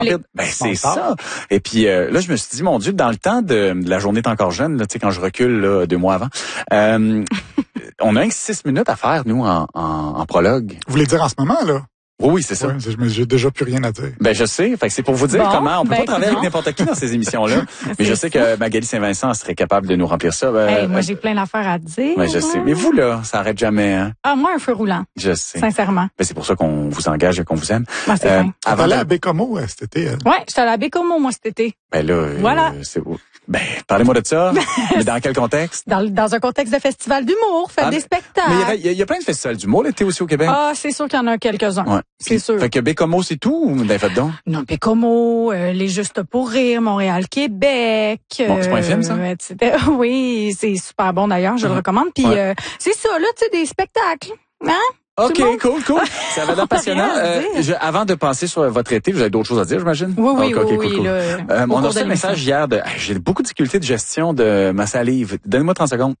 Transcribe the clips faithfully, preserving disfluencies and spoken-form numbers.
Ben, c'est ça. Et puis euh, là, je me suis dit, mon Dieu, dans le temps de, de la journée est encore jeune, là, tu sais, quand je recule là, deux mois avant, euh, on a que six minutes à faire, nous, en, en, en prologue. Vous voulez dire en ce moment, là? Oui, oui, c'est ça. Ouais, mais j'ai déjà plus rien à dire. Ben je sais, fait que c'est pour vous dire bon, comment on peut ben, pas travailler avec n'importe qui dans ces émissions-là. Mais je sais que Magali Saint-Vincent serait capable de nous remplir ça. Ben, hey, moi, j'ai plein d'affaires à dire. Ben, je sais. Mais vous, là, ça arrête jamais, hein? Ah, moi, un feu roulant. Je sais. Sincèrement. Ben, c'est pour ça qu'on vous engage et qu'on vous aime. Ben, c'est euh, fin. Avant là, à Bécomo, cet été. Euh... Ouais, j'étais allée à Bécomo, moi, cet été. Ben là, voilà. Euh, c'est Ben, parlez-moi de ça. Mais dans quel contexte? Dans, dans un contexte de festival d'humour, faites ah, des spectacles. Mais il y, y, y a plein de festivals d'humour l'été aussi au Québec. Ah, c'est sûr qu'il y en a quelques-uns. Ouais. C'est sûr. Fait que Bécomo, c'est tout ou ben, faites donc? Non, Bécomo, euh, Les Justes pour rire, Montréal-Québec. Bon, c'est pas un film, ça? Euh, oui, c'est super bon d'ailleurs, je uh-huh. le recommande. Puis ouais. euh, c'est ça, là, tu sais, des spectacles. Hein? OK, cool, cool. Ça va l'air passionnant. Euh, je, avant de passer sur votre été, vous avez d'autres choses à dire, j'imagine? Oui, oui, okay, oui. Okay, cool, cool. Là, euh, on a reçu un message hier de... J'ai beaucoup de difficultés de gestion de ma salive. Donnez-moi trente secondes.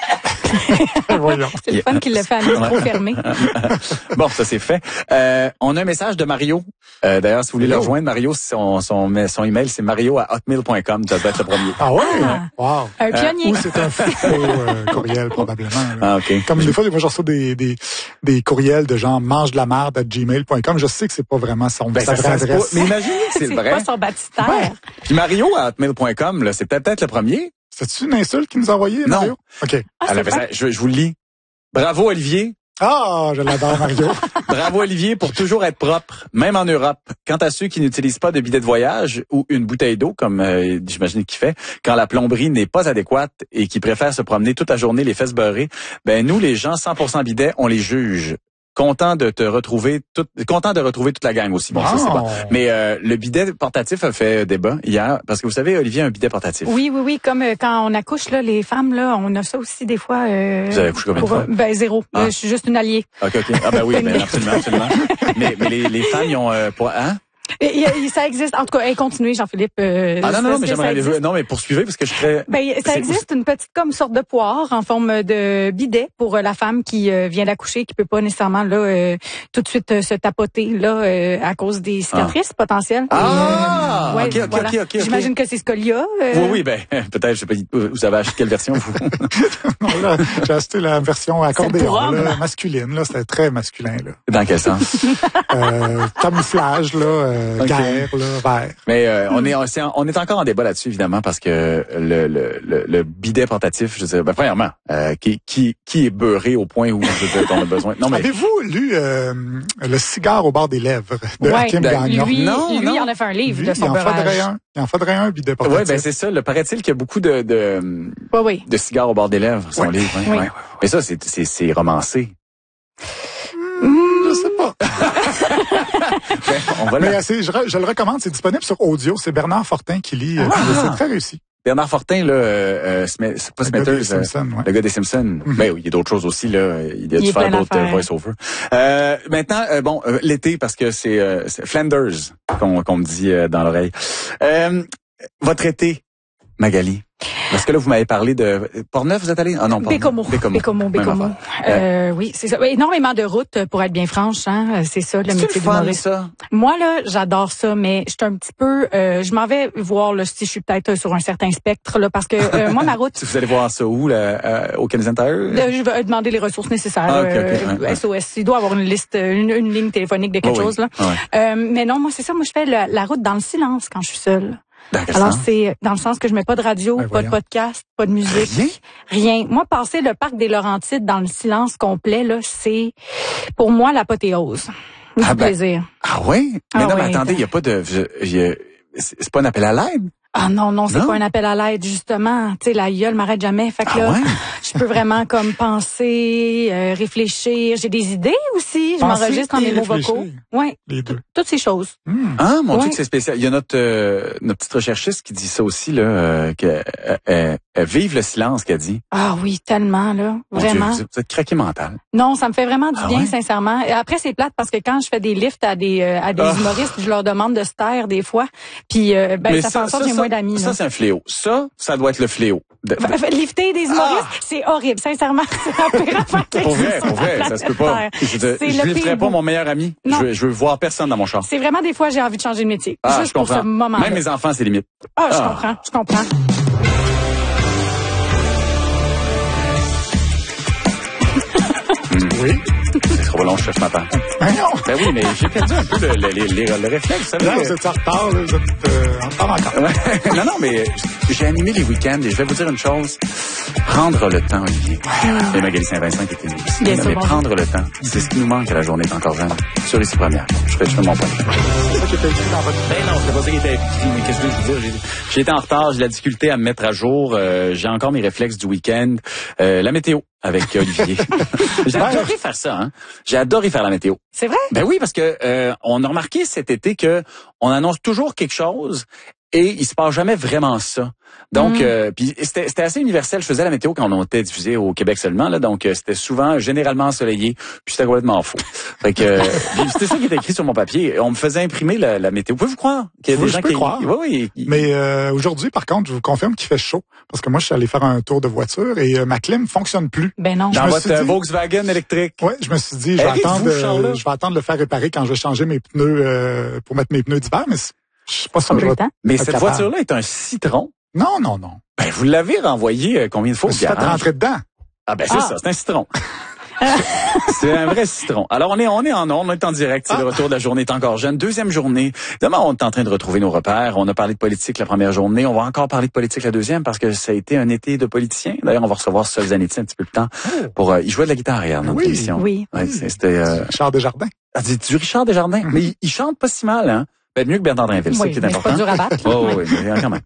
C'est le fun qu'il l'a fait à micro ouais. fermé. Bon, ça c'est fait. Euh, on a un message de Mario. Euh, D'ailleurs, si vous voulez le rejoindre, Mario, son, son, son email, c'est mario à hotmail point com. Ça doit être le premier. Ah ouais? Ah. Wow. Un pionnier. Euh, ou c'est un faux euh, courriel, probablement. Là. Ah, OK. Comme des fois, moi, je reçois des, des, des courriels de gens mange de la merde à gmail point com. Je sais que c'est pas vraiment son ben, sa vraie adresse. Mais imaginez que c'est le vrai. C'est pas son baptistère. Ouais. Puis Mario à hotmail point com, là, c'est peut-être le premier. C'est-tu une insulte qu'il nous a envoyée, Mario? Non. OK. Ah, Alors, ça, je, je vous le lis. Bravo, Olivier. Ah, je l'adore, Mario. Bravo, Olivier, pour toujours être propre, même en Europe. Quant à ceux qui n'utilisent pas de bidet de voyage ou une bouteille d'eau, comme euh, j'imagine qu'il fait, quand la plomberie n'est pas adéquate et qui préfèrent se promener toute la journée les fesses beurrées, ben nous, les gens cent pour cent bidet, on les juge. Content de te retrouver, tout, content de retrouver toute la gang aussi. Bon, oh. ça c'est bon. Mais euh, le bidet portatif a fait débat hier parce que vous savez, Olivier a un bidet portatif. Oui, oui, oui. Comme euh, quand on accouche là, les femmes là, on a ça aussi des fois. Euh, vous avez accouché combien de fois? Ben zéro. Ah. Euh, je suis juste une alliée. Ok, ok. Ah ben oui, ben, absolument, absolument. mais mais les, les femmes, ils ont euh, pas, hein? Et, et, ça existe. En tout cas, hey, continuez, Jean-Philippe. Euh, ah non, non, non, mais j'aimerais non, mais poursuivez parce que je serais... Ben, ça existe une petite comme sorte de poire en forme de bidet pour euh, la femme qui euh, vient d'accoucher, qui peut pas nécessairement là euh, tout de suite euh, se tapoter là euh, à cause des cicatrices ah. potentielles. Ah, et, euh, ouais, ok, ok, voilà. ok, ok. J'imagine que c'est ce qu'il y a. Euh... Oui, oui, ben peut-être. Je sais pas. Vous avez acheté quelle version vous? Non, là, j'ai acheté la version accordéon, là, masculine. Là, c'était très masculin là. Dans quel sens? euh, camouflage là, euh, okay. guerre. Là, vert. Mais euh, on est on est encore en débat là-dessus évidemment parce que le le le, le bidet portatif, je veux dire, ben, premièrement, euh, qui qui qui est beurré au point où je veux dire, on a besoin. Non mais avez-vous lu euh, le cigare au bord des lèvres de ouais, Hakim Gagnon? Lui, non, lui, non. il en a fait un livre lui, de son il en beurrage. faudrait un. Il en faudrait un bidet portatif. Oui, ben c'est ça. Le paraît-il qu'il y a beaucoup de de oui, oui. de cigares au bord des lèvres, son oui. livre. Hein, oui. Ouais. Mais ça, c'est c'est c'est romancé. Mmh, je sais pas. ben, on va Mais c'est, je, je le recommande, c'est disponible sur audio. C'est Bernard Fortin qui lit. Ah. C'est très réussi. Bernard Fortin, là, euh, c'est pas Smithers, euh, ouais. le gars des Simpsons. Mm-hmm. Ben oui, il y a d'autres choses aussi, là. Il a dû il faire d'autres euh, voice-over. Euh, maintenant, euh, bon, euh, l'été, parce que c'est, euh, c'est Flanders qu'on, qu'on me dit euh, dans l'oreille. Euh, votre été, Magali. Parce que là, vous m'avez parlé de Portneuf, vous êtes allé? Ah non, pas Bécomo. Bécomo, Bécomo. Euh, oui, c'est ça. Énormément de routes, pour être bien franche, hein. C'est ça, le métier d'humoriste. Ça? Moi, là, j'adore ça, mais je suis un petit peu, euh, je m'en vais voir, là, si je suis peut-être sur un certain spectre, là, parce que, euh, moi, ma route. Vous allez voir ça où, là, euh, au Canadian Tire? Euh, je vais demander les ressources nécessaires. Ah, okay, okay. Euh, ouais, S O S. Il doit avoir une liste, une, une ligne téléphonique de quelque oh, chose, oui. là. Ouais. Euh, mais non, moi, c'est ça. Moi, je fais la, la route dans le silence quand je suis seule. Alors, c'est dans le sens que je mets pas de radio, ben, pas de podcast, pas de musique. Rien? Rien. Moi, passer le parc des Laurentides dans le silence complet, là, c'est, pour moi, l'apothéose. Du ah ben, plaisir. Ah oui? Mais ah non, oui, mais attendez, il y a pas de, y a, c'est pas un appel à l'aide? Ah non, non, c'est pas un appel à l'aide, justement. Tu sais, la gueule m'arrête jamais. Fait que ah là, ouais? je peux vraiment comme penser, euh, réfléchir. J'ai des idées aussi. Je penser m'enregistre en mémo vocaux. Oui. Les deux. Toutes ces choses. Mmh. Ah, mon ouais. Dieu, que c'est spécial. Il y a notre, euh, notre petite recherchiste qui dit ça aussi, là, euh, que, euh, euh, vive le silence, qu'elle dit. Ah oui, tellement, là. Mon Vraiment. Dieu, vous êtes craqué mental. Non, ça me fait vraiment du ah bien, ouais? sincèrement. Et après, c'est plate parce que quand je fais des lifts à des, euh, à des ah. humoristes, je leur demande de se taire des fois. Puis, euh, ben, ça, ça fait en sorte que j'ai moins d'amis. Ça, c'est un fléau. Ça, ça doit être le fléau. De, de... Lifter des humoristes, ah! c'est horrible. Sincèrement, c'est la pire affaire qui Pour vrai, pour vrai, ça se peut pas. Je, je, je lifterais pas mon meilleur ami. Je veux, je veux voir personne dans mon char. C'est vraiment des fois, j'ai envie de changer de métier. Ah, juste je comprends. Pour ce moment-là. Même mes enfants, c'est limite. Ah, je ah. comprends, je comprends. Oui. C'est trop long, je ce matin. Ben non. Ben oui, mais j'ai perdu un peu le, le, le, le, le réflexe. Là, vous êtes en retard, là, vous êtes euh, en retard encore. non, non, mais j'ai animé les week-ends et je vais vous dire une chose. Prendre le temps, Olivier. Et Magali Saint-Vincent qui était ici. Bien mais sûr, prendre le temps, c'est ce qui nous manque à la journée est encore jeune. Sur ici première. Je fais, je fais mon point. C'est ça qui était écrit dans votre... Ben non, c'est pas ça qui était écrit. Mais qu'est-ce que je veux dire? J'ai, j'ai été en retard, j'ai la difficulté à me mettre à jour. Euh, j'ai encore mes réflexes du week-end. Euh, la météo. Avec Olivier. J'ai adoré faire ça, hein. J'ai adoré faire la météo. C'est vrai? Ben oui, parce que euh, on a remarqué cet été que on annonce toujours quelque chose et il se passe jamais vraiment ça. Donc, mm. euh, puis c'était, c'était assez universel. Je faisais la météo quand on était diffusé au Québec seulement, là. Donc, euh, c'était souvent, généralement ensoleillé. Puis c'était complètement faux. Fait que euh, c'était ça qui était écrit sur mon papier. On me faisait imprimer la, la météo. Pouvez-vous croire qu'il y a oui, des gens je peux qui croire. Oui, oui. Mais euh, aujourd'hui, par contre, je vous confirme qu'il fait chaud parce que moi, je suis allé faire un tour de voiture et euh, ma clim fonctionne plus. Ben non. Dans je votre dit, Volkswagen électrique. Oui, je me suis dit, je vais attendre, euh, je vais attendre de le faire réparer quand je vais changer mes pneus euh, pour mettre mes pneus d'hiver. Mais je sais pas si je vais. Mais cette capable. voiture-là est un citron. Non, non, non. Ben, vous l'avez renvoyé euh, combien de fois au garage? Je suis fait rentrer dedans. Ah, ben, c'est ah. ça, c'est un citron. C'est un vrai citron. Alors, on est, on est en ondes, on est en direct. C'est ah. le retour de la journée est encore jeune. Deuxième journée. Demain, on est en train de retrouver nos repères. On a parlé de politique la première journée. On va encore parler de politique la deuxième parce que ça a été un été de politiciens. D'ailleurs, on va recevoir Sol Zanetti un petit peu de temps pour, euh, il jouait de la guitare hier dans notre oui. émission. Oui. Ouais, c'était, euh... Richard Desjardins. Ah, du, du Richard Desjardins. Mm-hmm. Mais il, il chante pas si mal, hein. Ben, mieux que Bernard Drinville. Oui, c'est ce qui est important. C'est pas dur à battre. Oh, oui, mais quand même.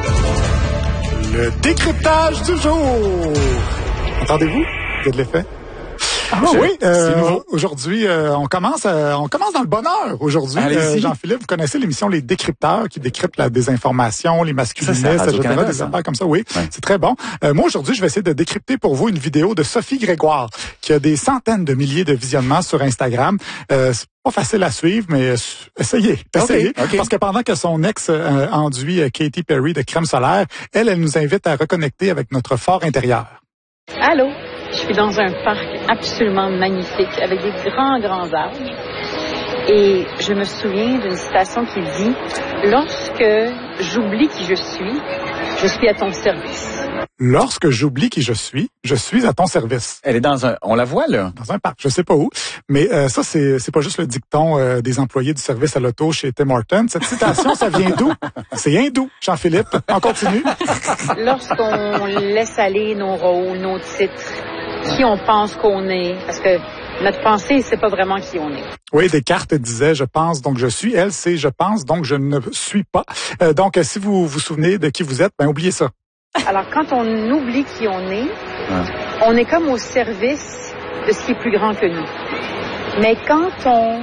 Le décryptage du jour. Entendez-vous? Il y a de l'effet. Ah oui, euh, aujourd'hui, euh, on commence euh, on commence dans le bonheur aujourd'hui. Euh, Jean-Philippe, vous connaissez l'émission Les Décrypteurs qui décryptent la désinformation, les masculinistes, et cetera, des affaires comme ça. Oui, ouais. C'est très bon. Euh, moi, aujourd'hui, je vais essayer de décrypter pour vous une vidéo de Sophie Grégoire qui a des centaines de milliers de visionnements sur Instagram. Euh, c'est pas facile à suivre, mais essayez, essayez. Okay, okay. Parce que pendant que son ex euh, enduit Katy Perry de crème solaire, elle, elle nous invite à reconnecter avec notre fort intérieur. Allô? Je suis dans un parc absolument magnifique avec des grands, grands arbres. Et je me souviens d'une citation qui dit « Lorsque j'oublie qui je suis, je suis à ton service. » Lorsque j'oublie qui je suis, je suis à ton service. Elle est dans un... On la voit, là? Dans un parc, je sais pas où. Mais euh, ça, c'est c'est pas juste le dicton euh, des employés du service à l'auto chez Tim Hortons. Cette citation, ça vient d'où? C'est hindou, Jean-Philippe. On continue. Lorsqu'on laisse aller nos rôles, nos titres, qui on pense qu'on est, parce que notre pensée, c'est pas vraiment qui on est. Oui, Descartes disait « je pense, donc je suis ». Elle, c'est « je pense, donc je ne suis pas euh, ». Donc, si vous vous souvenez de qui vous êtes, ben oubliez ça. Alors, quand on oublie qui on est, ouais. on est comme au service de ce qui est plus grand que nous. Mais quand on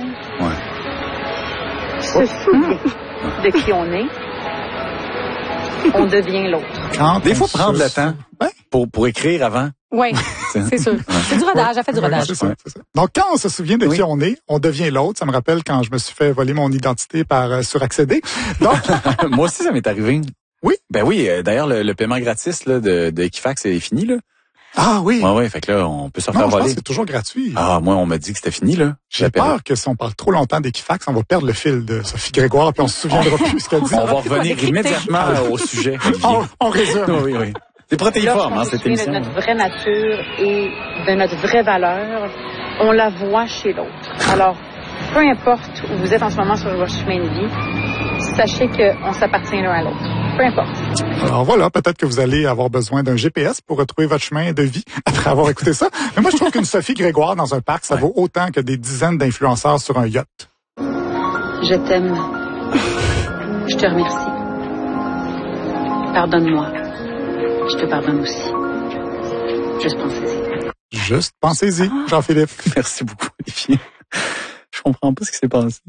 ouais. se souvient ouais. de qui on est, on devient l'autre. Quand Des fois, prendre le temps ouais. pour, pour écrire avant. Oui, c'est sûr. C'est du rodage, elle fait du rodage. Ouais, c'est ça, c'est ça. Donc, quand on se souvient de oui. qui on est, on devient l'autre. Ça me rappelle quand je me suis fait voler mon identité par euh, suraccéder. Donc, moi aussi, ça m'est arrivé. Oui? Ben oui, euh, d'ailleurs, le, le paiement gratis là, de, de Equifax est fini, là. Ah oui? Ouais, ouais, fait que là, on peut se non, faire je voler. pense que c'est toujours gratuit. Ah, moi, on m'a dit que c'était fini, là. J'ai peur que si on parle trop longtemps d'Equifax, on va perdre le fil de Sophie Grégoire puis on se souviendra plus ce qu'elle dit. On va revenir immédiatement au sujet. on, on résume. Oui, oui. C'est protéiforme, hein, cette émission. De notre vraie nature et de notre vraie valeur, on la voit chez l'autre. Alors, peu importe où vous êtes en ce moment sur votre chemin de vie, sachez qu'on s'appartient l'un à l'autre. Peu importe. Alors voilà, peut-être que vous allez avoir besoin d'un G P S pour retrouver votre chemin de vie après avoir écouté ça. Mais moi, je trouve qu'une Sophie Grégoire dans un parc, ça ouais. vaut autant que des dizaines d'influenceurs sur un yacht. Je t'aime. Je te remercie. Pardonne-moi. Je te pardonne aussi. Juste pensez-y. Juste pensez-y, Jean-Philippe. Merci beaucoup, Olivier. Je comprends pas ce qui s'est passé.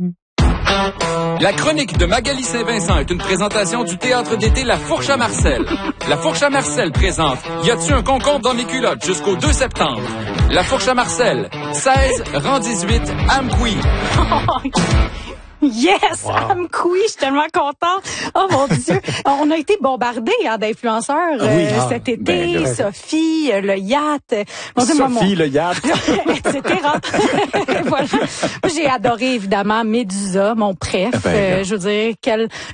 La chronique de Magali Saint-Vincent est une présentation du théâtre d'été La Fourche à Marcel. La Fourche à Marcel présente Y a-tu un concombre dans mes culottes jusqu'au deux septembre. La Fourche à Marcel, seize, rang dix-huit, Amqui. Yes, wow. I'm queen, je suis tellement contente. Oh mon Dieu, on a été bombardés hein, d'influenceurs ah oui, euh, ah, cet été. Ben, Sophie, euh, le yacht, bon, Sophie, moi, mon... le yacht, et cetera. Voilà. J'ai adoré évidemment Médusa, mon préf. Ben, euh, je veux dire, quel,